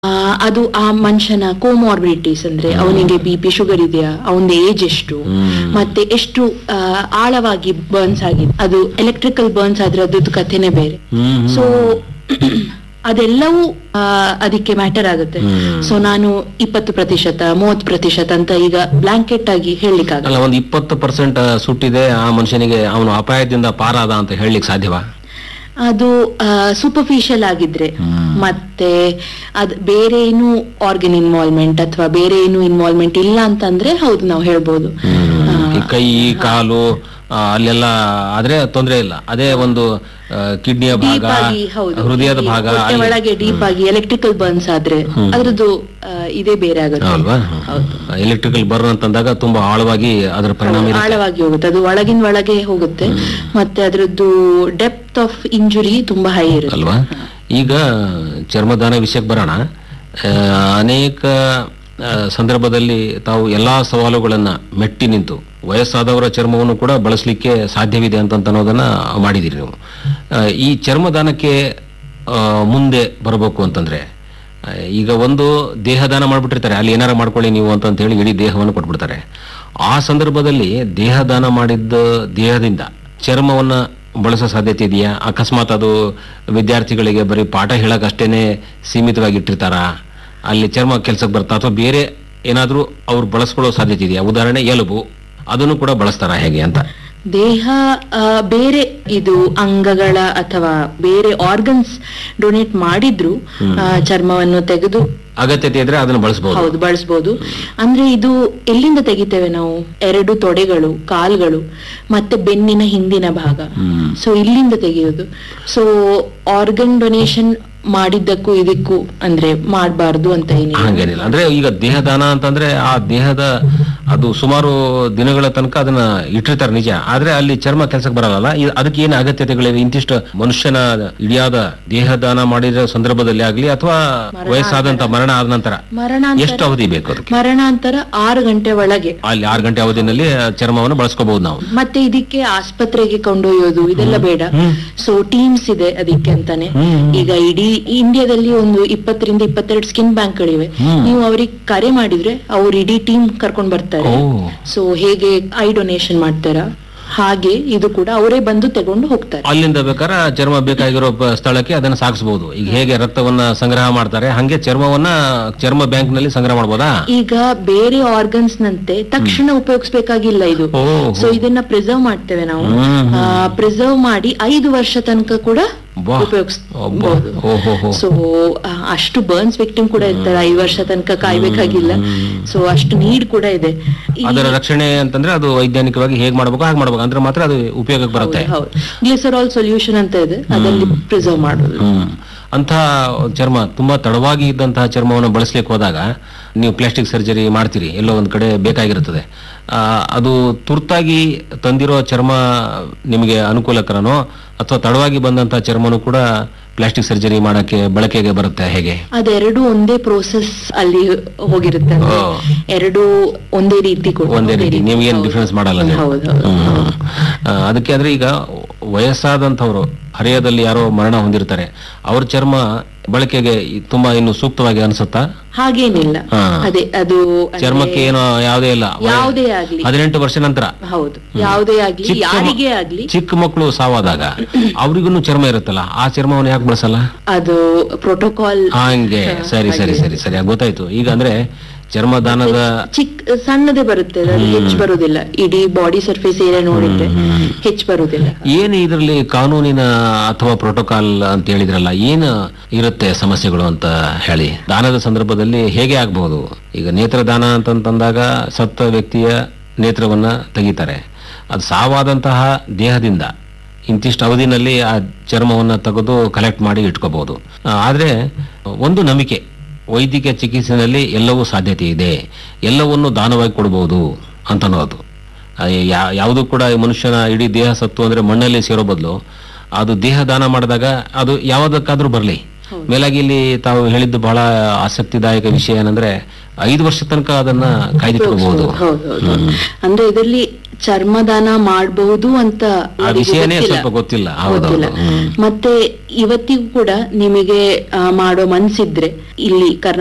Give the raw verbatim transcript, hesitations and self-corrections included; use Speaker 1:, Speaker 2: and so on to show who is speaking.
Speaker 1: ಆ, ಅದು ಆ ಮನುಷ್ಯನ ಕೋಮಾರ್ಬಿಡಿಟೀಸ್ ಅಂದ್ರೆ ಅವನಿಗೆ ಬಿ ಪಿ ಶುಗರ್ ಇದೆಯಾ, ಅವನ ಏಜ್ ಎಷ್ಟು, ಮತ್ತೆ ಎಷ್ಟು ಆ, ಆಳವಾಗಿ ಬರ್ನ್ಸ್ ಆಗಿದೆ. ಅದು ಎಲೆಕ್ಟ್ರಿಕಲ್ ಬರ್ನ್ಸ್ ಆದ್ರೆ ಅದ್ರದ್ದು ಕಥೆನೆ ಬೇರೆ. ಸೊ ಅದೆಲ್ಲವೂ ಆ, ಅದಕ್ಕೆ ಮ್ಯಾಟರ್ ಆಗುತ್ತೆ. ಸೊ ನಾನು ಇಪ್ಪತ್ತು ಪ್ರತಿಶತ ಮೂವತ್ತು ಪ್ರತಿಶತ ಅಂತ ಈಗ ಬ್ಲಾಂಕೆಟ್ ಆಗಿ ಹೇಳಲಿಕ್ಕಾಗಲ್ಲ.
Speaker 2: ಒಂದು ಇಪ್ಪತ್ತು ಪರ್ಸೆಂಟ್ ಸುಟ್ಟಿದೆ ಆ ಮನುಷ್ಯನಿಗೆ, ಅವನು ಅಪಾಯದಿಂದ ಪಾರಾದ ಅಂತ ಹೇಳಲಿಕ್ಕೆ ಸಾಧ್ಯವಾ?
Speaker 1: ಅದು ಸೂಪರ್ಫಿಷಿಯಲ್ ಆಗಿದ್ರೆ, ಮತ್ತೆ ಅದ್ ಬೇರೆ ಏನು ಆರ್ಗನ್ ಇನ್ವಾಲ್ವ್ಮೆಂಟ್ ಅಥವಾ ಬೇರೆ ಏನು ಇನ್ವಾಲ್ವ್ಮೆಂಟ್ ಇಲ್ಲ ಅಂತಂದ್ರೆ ಹೌದು ನಾವು ಹೇಳ್ಬೋದು.
Speaker 2: ಈ ಕೈ ಕಾಲು ಆ, ಅಲ್ಲೆಲ್ಲ ಆದ್ರೆ ತೊಂದರೆ ಇಲ್ಲ. ಅದೇ ಒಂದು ಕಿಡ್ನಿಯ ಭಾಗ, ಹೃದಯದ ಭಾಗ
Speaker 1: ಒಳಗೆ ಡೀಪ್ ಆಗಿ ಎಲೆಕ್ಟ್ರಿಕಲ್ ಬರ್ನ್ಸ್ ಆದ್ರೆ ಅದ್ರದ್ದು ಆ, ಇದೇ ಬೇರೆ ಆಗುತ್ತೆ
Speaker 2: ಅಲ್ವಾ? ಎಲೆಕ್ಟ್ರಿಕಲ್ ಬರ್ನ್ ಅಂತಂದಾಗ ತುಂಬಾ ಆಳವಾಗಿ ಅದರ ಪರಿಣಾಮ ಇರುತ್ತೆ.
Speaker 1: ಆಳವಾಗಿ ಹೋಗುತ್ತೆ, ಅದು ಒಳಗಿನ ಒಳಗೆ ಹೋಗುತ್ತೆ, ಮತ್ತೆ ಅದ್ರದ್ದು ಡೆಪ್ತ್ ಆಫ್ ಇಂಜುರಿ ತುಂಬಾ ಹೈ ಇರುತ್ತೆ
Speaker 2: ಅಲ್ವಾ? ಈಗ ಚರ್ಮದಾನ ವಿಷಯಕ್ಕೆ ಬರೋಣ. ಆ, ಅನೇಕ ಆ, ಸಂದರ್ಭದಲ್ಲಿ ತಾವು ಎಲ್ಲಾ ಸವಾಲುಗಳನ್ನ ಮೆಟ್ಟಿ ನಿಂತು ವಯಸ್ಸಾದವರ ಚರ್ಮವನ್ನು ಕೂಡ ಬಳಸಲಿಕ್ಕೆ ಸಾಧ್ಯವಿದೆ ಅಂತ ಅನ್ನೋದನ್ನ ಮಾಡಿದಿರಿ ನೀವು. ಆ, ಈ ಚರ್ಮದಾನಕ್ಕೆ ಆ, ಮುಂದೆ ಬರಬೇಕು ಅಂತಂದ್ರೆ ಆ, ಈಗ ಒಂದು ದೇಹದಾನ ಮಾಡ್ಬಿಟ್ಟಿರ್ತಾರೆ, ಅಲ್ಲಿ ಏನಾರ ಮಾಡ್ಕೊಳ್ಳಿ ನೀವು ಅಂತ ಹೇಳಿ ಇಡೀ ದೇಹವನ್ನು ಕೊಟ್ಬಿಡ್ತಾರೆ. ಆ ಸಂದರ್ಭದಲ್ಲಿ ದೇಹದಾನ ಮಾಡಿದ್ದ ದೇಹದಿಂದ ಚರ್ಮವನ್ನ ಬಳಸೋ ಸಾಧ್ಯತೆ ಇದೆಯಾ? ಅಕಸ್ಮಾತ್ ಅದು ವಿದ್ಯಾರ್ಥಿಗಳಿಗೆ ಬರೀ ಪಾಠ ಹೇಳಕ್ ಅಷ್ಟೇನೆ ಸೀಮಿತವಾಗಿಟ್ಟಿರ್ತಾರ, ಅಲ್ಲಿ ಚರ್ಮ ಕೆಲ್ಸಕ್ಕೆ ಬರ್ತಾ, ಅಥವಾ ಬೇರೆ ಏನಾದ್ರೂ ಅವ್ರು ಬಳಸ್ಕೊಳ್ಳೋ ಸಾಧ್ಯತೆ ಇದೆಯಾ? ಉದಾಹರಣೆ ಎಲುಬು, ಅದನ್ನು ಕೂಡ ಬಳಸ್ತಾರ ಹೇಗೆ ಅಂತ?
Speaker 1: ದೇಹ ಆ, ಬೇರೆ ಇದು ಅಂಗಗಳ ಅಥವಾ ಬೇರೆ ಆರ್ಗನ್ಸ್ ಡೊನೇಟ್ ಮಾಡಿದ್ರು ಆ, ಚರ್ಮವನ್ನು ತೆಗೆದು
Speaker 2: ಅಗತ್ಯತೆ ಇದ್ರೆ ಅದನ್ನು ಬಳಸಬಹುದು.
Speaker 1: ಹೌದು, ಬಳಸಬಹುದು. ಅಂದ್ರೆ ಇದು ಎಲ್ಲಿಂದ ತೆಗಿತೇವೆ ನಾವು? ಎರಡು ತೊಡೆಗಳು, ಕಾಲ್ಗಳು, ಮತ್ತೆ ಬೆನ್ನಿನ ಹಿಂದಿನ ಭಾಗ. ಸೊ ಇಲ್ಲಿಂದ ತೆಗೆಯೋದು. ಸೊ ಆರ್ಗನ್ ಡೊನೇಷನ್ ಮಾಡಿದ್ದಕ್ಕೂ ಇದಕ್ಕೂ ಅಂದ್ರೆ ಮಾಡಬಾರ್ದು ಅಂತ ಏನಿಲ್ಲ.
Speaker 2: ಹಂಗೇನಿಲ್ಲ. ಅಂದ್ರೆ ಈಗ ದೇಹದಾನ ಅಂತಂದ್ರೆ ಆ ದೇಹದ ಅದು ಸುಮಾರು ದಿನಗಳ ತನಕ ಅದನ್ನ ಇಟ್ಟಿರ್ತಾರೆ ನಿಜ, ಆದ್ರೆ ಅಲ್ಲಿ ಚರ್ಮ ಕೆಲ್ಸಕ್ಕೆ ಬರಲ್ಲ. ಅದಕ್ಕೆ ಏನು ಅಗತ್ಯತೆಗಳಿವೆ? ಇಂತಿಷ್ಟು ಮನುಷ್ಯನ ಇಡಿಯಾದ ದೇಹದಾನ ಮಾಡಿದ ಸಂದರ್ಭದಲ್ಲಿ ಆಗ್ಲಿ ಅಥವಾ ವಯಸ್ಸಾದಂತ ಮರಣ ಆದ ನಂತರ ಎಷ್ಟು ಅವಧಿ ಬೇಕು ಅದಕ್ಕೆ?
Speaker 1: ಮರಣಾಂತರ ಆರು ಗಂಟೆ ಒಳಗೆ,
Speaker 2: ಅಲ್ಲಿ ಆರು ಗಂಟೆ ಅವಧಿನಲ್ಲಿ ಚರ್ಮವನ್ನು ಬಳಸ್ಕೋಬಹುದು ನಾವು.
Speaker 1: ಮತ್ತೆ ಇದಕ್ಕೆ ಆಸ್ಪತ್ರೆಗೆ ಕೊಂಡೊಯ್ಯೋದು ಇದೆಲ್ಲ ಬೇಡ. ಸೊ ಟೀಮ್ಸ್ ಇದೆ ಅದಕ್ಕೆ ಅಂತಾನೆ. ಈಗ ಇಡೀ ಇಂಡಿಯಾದಲ್ಲಿ ಒಂದು ಇಪ್ಪತ್ತರಿಂದ ಇಪ್ಪತ್ತೆರಡು ಸ್ಕಿನ್ ಬ್ಯಾಂಕ್ಗಳಿವೆ. ನೀವು ಅವ್ರಿಗೆ ಕರೆ ಮಾಡಿದ್ರೆ ಅವ್ರು ಇಡೀ ಟೀಮ್ ಕರ್ಕೊಂಡ್ ಬರ್ತಾರೆ. ಸೊ ಹೇಗೆ ಐ ಡೊನೇಷನ್ ಮಾಡ್ತಾರ ಹಾಗೆ ಇದು ಕೂಡ ಅವರೇ ಬಂದು ತಗೊಂಡು ಹೋಗ್ತಾರೆ.
Speaker 2: ಅಲ್ಲಿಂದ ಬೇಕಾದ್ರೆ ಚರ್ಮ ಬೇಕಾಗಿರೋ ಪ- ಸ್ಥಳಕ್ಕೆ ಅದನ್ನ ಸಾಗಿಸಬಹುದು. ಈಗ ಹೇಗೆ ರಕ್ತವನ್ನ ಸಂಗ್ರಹ ಮಾಡ್ತಾರೆ ಹಂಗೆ ಚರ್ಮವನ್ನ ಚರ್ಮ ಬ್ಯಾಂಕ್ ನಲ್ಲಿ ಸಂಗ್ರಹ ಮಾಡಬಹುದಾ?
Speaker 1: ಈಗ ಬೇರೆ ಆರ್ಗನ್ಸ್ ನಂತೆ ತಕ್ಷಣ ಉಪಯೋಗಿಸಬೇಕಾಗಿಲ್ಲ ಇದು. ಸೊ ಇದನ್ನ ಪ್ರಿಸರ್ವ್ ಮಾಡ್ತೇವೆ ನಾವು. ಪ್ರಿಸರ್ವ್ ಮಾಡಿ ಐದು ವರ್ಷ ತನಕ ಕೂಡ ಉಪಯೋಗಿಸಬಹುದು. ಸೊ ಅಷ್ಟು ಬರ್ನ್ಸ್ ವಿಕ್ಟಿಮ್ ಕೂಡ ಇರ್ತಾರೆ, ಐದು ವರ್ಷ ತನಕ ಕಾಯ್ಬೇಕಾಗಿಲ್ಲ. ಸೊ ಅಷ್ಟು ನೀಡ್ ಕೂಡ ಇದೆ.
Speaker 2: ಅದರ ರಕ್ಷಣೆ ಅಂತಂದ್ರೆ ಅದು ವೈಜ್ಞಾನಿಕವಾಗಿ ಹೇಗ್ ಮಾಡ್ಬೇಕು ಹಾಗೆ ಮಾಡ್ಬೇಕು ಅಂದ್ರೆ ಮಾತ್ರ ಅದು ಉಪಯೋಗಕ್ಕೆ ಬರುತ್ತೆ.
Speaker 1: ಗ್ಲಿಸರಾಲ್ ಸೊಲ್ಯೂಷನ್ ಅಂತ ಇದೆ, ಅದರಲ್ಲಿ ಪ್ರಿಸರ್ವ್ ಮಾಡೋದು.
Speaker 2: ಅಂತಹ ಚರ್ಮ ತುಂಬಾ ತಡವಾಗಿ ಇದ್ದಂತಹ ಚರ್ಮವನ್ನು ಬಳಸಲಿಕ್ಕೆ ಹೋದಾಗ ನೀವು ಪ್ಲಾಸ್ಟಿಕ್ ಸರ್ಜರಿ ಮಾಡ್ತೀರಿ, ಎಲ್ಲೋ ಒಂದ್ ಕಡೆ ಬೇಕಾಗಿರುತ್ತದೆ. ಆ, ಅದು ತುರ್ತಾಗಿ ತಂದಿರೋ ಚರ್ಮ ನಿಮಗೆ ಅನುಕೂಲಕರನೋ ಅಥವಾ ತಡವಾಗಿ ಬಂದಂತಹ ಚರ್ಮನು ಕೂಡ ಪ್ಲಾಸ್ಟಿಕ್ ಸರ್ಜರಿ ಮಾಡಕ್ಕೆ ಬಳಕೆಗೆ ಬರುತ್ತೆ ಹೇಗೆ?
Speaker 1: ಅದೆರಡು ಒಂದೇ ಪ್ರೋಸೆಸ್ ಅಲ್ಲಿ ಹೋಗಿರುತ್ತೆ, ಎರಡು ಒಂದೇ ರೀತಿ
Speaker 2: ಒಂದೇ ರೀತಿ, ನೀವೇನು ಡಿಫರೆನ್ಸ್ ಮಾಡಲ್ಲ ನೀವು. ಆ, ಅದಕ್ಕೆ ಅಂದ್ರೆ ಈಗ ವಯಸ್ಸಾದಂಥವ್ರು ಹರೆಯದಲ್ಲಿ ಯಾರೋ ಮರಣ ಹೊಂದಿರ್ತಾರೆ, ಅವ್ರ ಚರ್ಮ ಬಳಕೆಗೆ ತುಂಬಾ ಇನ್ನು ಸೂಕ್ತವಾಗಿ ಅನ್ಸುತ್ತಾ?
Speaker 1: ಹಾಗೇನಿಲ್ಲ. ಅದೇ ಅದು
Speaker 2: ಚರ್ಮಕ್ಕೆ ಏನೋ ಯಾವುದೇ ಇಲ್ಲ,
Speaker 1: ಯಾವುದೇ ಆಗ್ಲಿ
Speaker 2: ಹದಿನೆಂಟು ವರ್ಷ ನಂತರ
Speaker 1: ಹೌದು ಯಾವುದೇ ಆಗ್ಲಿ ಯಾರಿಗೇ ಆಗ್ಲಿ
Speaker 2: ಚಿಕ್ಕ ಮಕ್ಕಳು ಸಾವಾದಾಗ ಅವ್ರಿಗೂ ಚರ್ಮ ಇರುತ್ತಲ್ಲ, ಆ ಚರ್ಮವನ್ನು ಯಾಕೆ ಬಳಸಲ್ಲ?
Speaker 1: ಅದು ಪ್ರೋಟೋಕಾಲ್
Speaker 2: ಹಂಗೆ. ಸರಿ ಸರಿ ಸರಿ ಸರಿ ಗೊತ್ತಾಯ್ತು. ಈಗ ಅಂದ್ರೆ ಚರ್ಮದಾನದ
Speaker 1: ಚಿಕ್ಕ ಸಣ್ಣದೇ ಬರುತ್ತೆ, ಹೆಚ್ಚು ಬರುದಿಲ್ಲ. ಇಡೀ ಬಾಡಿ ಸರ್ಫೇಸ್ ಏರಿಯಾ ನೋಡಿದ್ರೆ ಹೆಚ್ಚು ಬರುದಿಲ್ಲ.
Speaker 2: ಏನು ಇದರಲ್ಲಿ ಕಾನೂನಿನ ಅಥವಾ ಪ್ರೋಟೋಕಾಲ್ ಅಂತ ಹೇಳಿದ್ರಲ್ಲ, ಏನು ಇರುತ್ತೆ ಸಮಸ್ಯೆಗಳು ಅಂತ ಹೇಳಿ? ದಾನದ ಸಂದರ್ಭದಲ್ಲಿ ಹೇಗೆ ಆಗ್ಬಹುದು? ಈಗ ನೇತ್ರದಾನ ಅಂತಂದಾಗ ಸತ್ತ ವ್ಯಕ್ತಿಯ ನೇತ್ರವನ್ನ ತೆಗಿತಾರೆ, ಅದು ಸಾವಾದಂತಹ ದೇಹದಿಂದ ಇಂತಿಷ್ಟು ಅವಧಿನಲ್ಲಿ ಆ ಚರ್ಮವನ್ನ ತೆಗೆದು ಕಲೆಕ್ಟ್ ಮಾಡಿ ಇಟ್ಕೋಬಹುದು. ಆದ್ರೆ ಒಂದು ನಂಬಿಕೆ, ವೈದ್ಯಕೀಯ ಚಿಕಿತ್ಸೆಯಲ್ಲಿ ಎಲ್ಲವೂ ಸಾಧ್ಯತೆ ಇದೆ, ಎಲ್ಲವನ್ನು ದಾನವಾಗಿ ಕೊಡಬಹುದು ಅಂತ ಅನ್ನೋದು. ಯಾವುದು ಕೂಡ ಮನುಷ್ಯನ ಇಡೀ ದೇಹ ಸತ್ತು ಅಂದ್ರೆ ಮಣ್ಣಲ್ಲಿ ಸೇರೋ ಬದಲು ಅದು ದೇಹ ದಾನ ಮಾಡಿದಾಗ ಅದು ಯಾವುದಕ್ಕಾದ್ರೂ ಬರಲಿ, ಮೇಲಾಗಿ ಇಲ್ಲಿ ತಾವು ಹೇಳಿದ್ದು ಬಹಳ ಆಸಕ್ತಿದಾಯಕ ವಿಷಯ ಏನಂದ್ರೆ ಐದು ವರ್ಷ ತನಕ ಅದನ್ನ ಕಾಯ್ದಿಟ್ಕೋಬಹುದು.
Speaker 1: ಹೌದೌದು. ಅಂದ್ರೆ ಇದರಲ್ಲಿ ಚರ್ಮದಾನ ಮಾಡಬಹುದು ಅಂತ
Speaker 2: ಆ ವಿಷಯನೇ ಸ್ವಲ್ಪ ಗೊತ್ತಿಲ್ಲ.
Speaker 1: ಗೊತ್ತಿಲ್ಲ. ಮತ್ತೆ ಇವತ್ತಿಗೂ ಕೂಡ ನಿಮಗೆ ಆ, ಮಾಡೋ ಮನ್ಸಿದ್ರೆ ಇಲ್ಲಿ